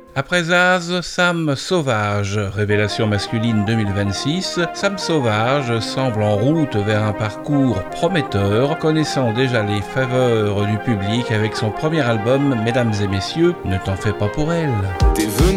Après Zaz, Sam Sauvage, révélation masculine 2026, Sam Sauvage semble en route vers un parcours prometteur, connaissant déjà les faveurs du public avec son premier album, Mesdames et Messieurs, Ne t'en fais pas pour elle. T'es venu